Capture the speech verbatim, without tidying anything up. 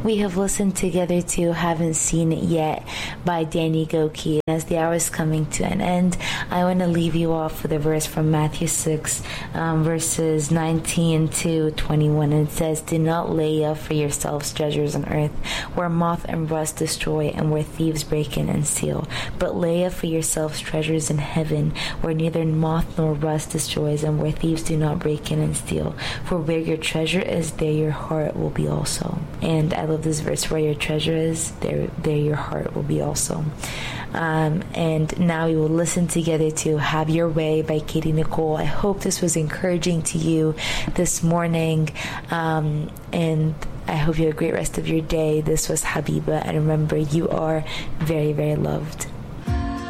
We have listened together to Haven't Seen It Yet by Danny Gokey. As the hour is coming to an end, I want to leave you off with a verse from Matthew six, um, verses nineteen to twenty-one. And it says, "Do not lay up for yourselves treasures on earth, where moth and rust destroy, and where thieves break in and steal. But lay up for yourselves treasures in heaven, where neither moth nor rust destroys, and where thieves do not break in and steal. For where your treasure is, there your heart will be also." And I love this verse, where your treasure is, there there your heart will be also. Um, and now we will listen together to Have Your Way by Katie Nicole. I hope this was encouraging to you this morning. Um, and I hope you have a great rest of your day. This was Habiba. And remember, you are very, very loved.